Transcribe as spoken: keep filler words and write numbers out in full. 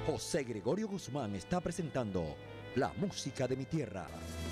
José Gregorio Guzmán está presentando La Música de mi Tierra.